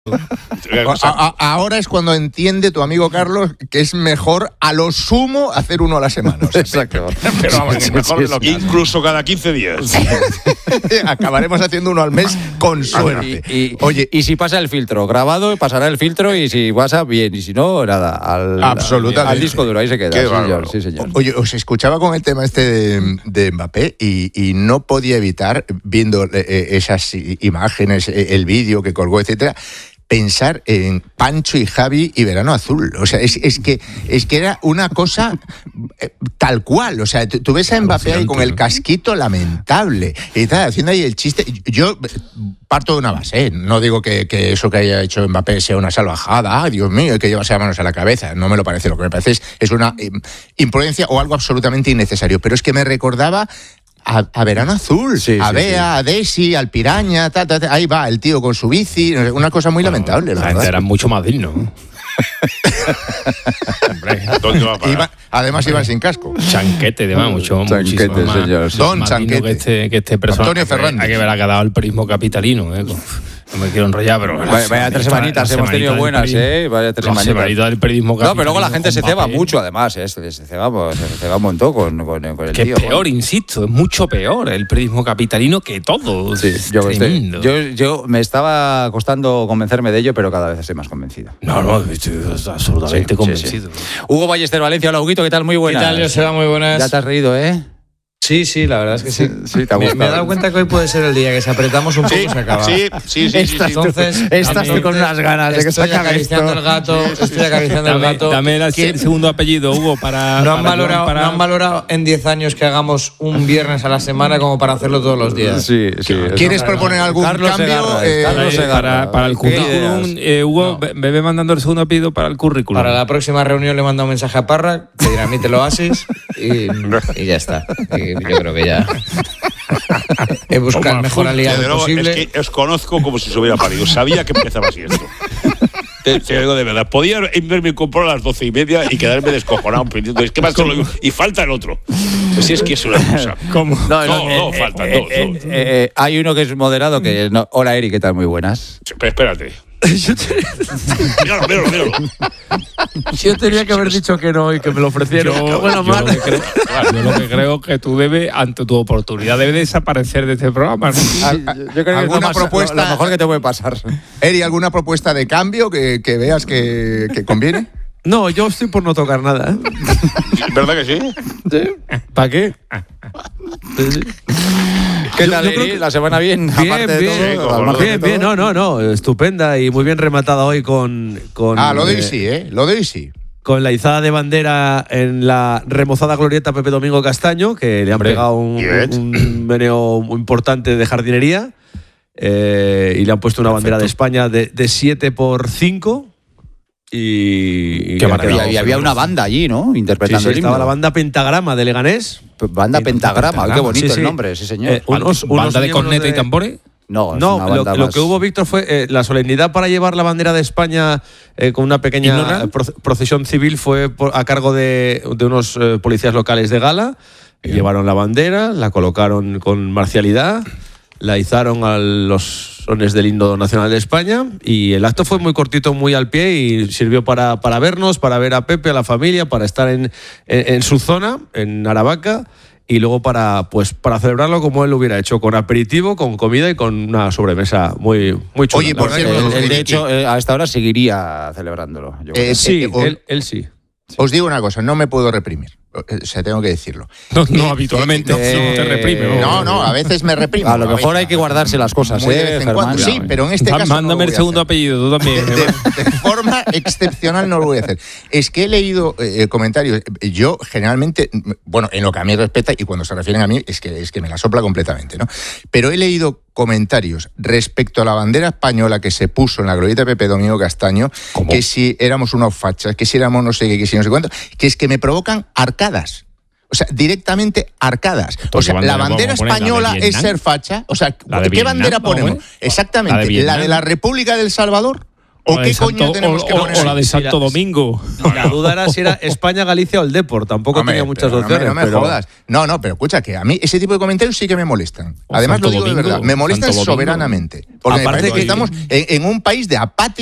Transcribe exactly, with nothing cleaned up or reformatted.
A, a, ahora es cuando entiende tu amigo Carlos que es mejor a lo sumo hacer uno a la semana. O sea, exacto. Pero vamos, sí, mejor sí, de lo que incluso cada quince días. Acabaremos haciendo uno al mes con suerte. Y, y, Oye, y si pasa el filtro, grabado, pasará el filtro y si pasa, bien. Y si no, nada. Al, Absolutamente. Al, al disco duro, ahí se queda. Sí, señor, sí, señor. Oye, os escuchaba con el tema este de, de Mbappé y, y no podía evitar, viendo eh, esas imágenes, el vídeo que colgó, etcétera, pensar en Pancho y Javi y Verano Azul. O sea, es, es que es que era una cosa eh, tal cual. O sea, tú, tú ves a Mbappé ahí con el casquito lamentable y tal, haciendo ahí el chiste. Yo parto de una base, ¿eh? No digo que, que eso que haya hecho Mbappé sea una salvajada. Ah, Dios mío, hay que llevarse las manos a la cabeza. No me lo parece. Lo que me parece es, es una eh, imprudencia o algo absolutamente innecesario. Pero es que me recordaba A, a Verano Azul, sí, a sí, Bea, sí. a Desi, al Piraña, ta, ta, ta, ahí va el tío con su bici, una cosa muy bueno, lamentable. La gente era mucho más digno. Hombre, ¿dónde va a parar? Iba, además iban sin casco. Chanquete, de más, mucho, Chanquete, muchísimo más. Señor, Don más Chanquete. Que este, que este personaje. Antonio Fernández. Hay que ver a que ha dado el periodismo capitalino, ¿eh? No me quiero enrollar, pero... Vaya, vaya tres semanitas hemos tenido buenas, ¿eh? Vaya tres semanitas. del periodismo no, pero luego la gente se ceba mucho, además, ¿eh? Se ceba, se ceba un montón con, con, con el que tío. Que es peor, ¿no? insisto, es mucho peor el periodismo capitalino que todo. Sí, es yo, tremendo. Estoy, yo, yo me estaba costando convencerme de ello, pero cada vez estoy más convencido. No, no, estoy absolutamente sí, convencido. Sí, sí. Hugo Ballester Valencia, hola, Huguito, ¿qué tal? Muy buenas. ¿Qué tal, Joseba? Muy buenas. Ya te has reído, ¿eh? Sí, sí, la verdad es que sí. sí, sí te ha me, me he dado cuenta que hoy puede ser el día que si apretamos un poco sí, se acaba. Sí, sí, sí. Estás, sí, tú, Entonces, estás tú con unas ganas de que se acabe esto. Estoy acariciando el gato, estoy acariciando dame, el gato. Dame el segundo apellido, Hugo, para... No han, para valorado, para... no han valorado en diez años que hagamos un viernes a la semana como para hacerlo todos los días. Sí, sí. ¿Quieres proponer algún Carlos cambio? Segarra, eh, Carlos Segarra. Para, para el currículum, eh, Hugo, no. me ve mandando el segundo apellido para el currículum. Para la próxima reunión le mando un mensaje a Parra, que dirá, a mí te lo haces y, y ya está. Y yo creo que ya... He buscado el mejor aliado nuevo, posible. Es que os conozco como si se hubiera parido. Sabía que empezaba así esto. Te, te digo de verdad. Podía verme comprar a las doce y media y quedarme descojonado. Es que más solo y falta el otro. Pues si es que es una cosa. ¿Cómo? No, no, no, eh, no eh, falta eh, dos. Eh, eh, eh, hay uno que es moderado que no. Hola, Eri, ¿qué tal? Muy buenas. Pero espérate. míralo, míralo, míralo. Yo tenía que haber dicho que no y que me lo ofrecieron. Yo, bueno, yo, lo que creo, claro, yo lo que creo que tú debes, ante tu oportunidad, debes desaparecer de este programa, ¿no? Yo creo que ¿Alguna más, propuesta? Lo, lo mejor que te puede pasar. Eri, ¿alguna propuesta de cambio que, que veas que, que conviene? No, yo estoy por no tocar nada, ¿eh? ¿Verdad que sí? ¿Sí? ¿Para qué? Sí, sí. ¿Qué yo, tal, yo Eri? que... ¿La semana bien? Bien, aparte bien, de todo, sí, bien, bien, bien, no, no, no, estupenda y muy bien rematada hoy con... con ah, lo de eh, hoy sí, ¿eh? Lo de hoy sí. Con la izada de bandera en la remozada glorieta Pepe Domingo Castaño, que le han Hombre, pegado un, un meneo muy importante de jardinería eh, y le han puesto una Perfecto. bandera de España de, de siete por cinco. Y, y Qué maravilla. Y había una banda allí, ¿no? Interpretando sí, sí, el himno. estaba la banda Pentagrama de Leganés. Banda Pentagrama, Pentagrama. Qué bonito sí, sí. el nombre, sí señor. Eh, unos, ¿Banda unos de corneta de... y tambores? No, no lo, lo que hubo, Víctor, fue eh, la solemnidad para llevar la bandera de España eh, con una pequeña pro, procesión civil fue por, a cargo de, de unos eh, policías locales de Gala. Bien. Llevaron la bandera, la colocaron con marcialidad, la izaron a los sones del himno nacional de España y el acto fue muy cortito, muy al pie y sirvió para, para vernos, para ver a Pepe, a la familia, para estar en, en, en su zona, en Aravaca. Y luego para pues para celebrarlo como él lo hubiera hecho, con aperitivo, con comida y con una sobremesa muy, muy chula. Oye, por cierto, él, él de hecho eh, a esta hora seguiría celebrándolo. Yo eh, sí, eh, eh, él, él sí. Os digo una cosa, no me puedo reprimir. O sea, tengo que decirlo. No, no habitualmente eh, no te reprime. No, no, a veces me reprimo. A lo mejor hay que guardarse las cosas, muy ¿eh, de vez en Germán? cuando. Sí, pero en este Va, caso mándame no el segundo apellido, tú también. De, de, de forma excepcional no lo voy a hacer. Es que he leído eh, comentarios. Yo generalmente, bueno, en lo que a mí respecta, y cuando se refieren a mí, es que, es que me la sopla completamente, ¿no? Pero he leído comentarios respecto a la bandera española que se puso en la glorieta de Pepe Domingo Castaño, ¿Cómo? Que si éramos unos fachas, que si éramos no sé qué, que si no sé cuánto, que es que me provocan arcadas. O sea, directamente arcadas. O sea, bandera la bandera española es ser facha. O sea, ¿qué bandera ponemos? Exactamente. ¿La de, ¿La de la República del Salvador ¿O, O la qué de coño Santo- tenemos o- que o- poner? o la de ahí? Santo Domingo. La duda era si era España, Galicia o el Depor. Tampoco Hombre, tenía muchas pero no me- opciones. No me, pero- jodas. No, no, pero escucha, que a mí ese tipo de comentarios sí que me molestan. O Además, Santo lo digo de Domingo, verdad. Me molestan Santo Domingo. soberanamente. Porque Aparte me parece que que- estamos en, en un país de apáticos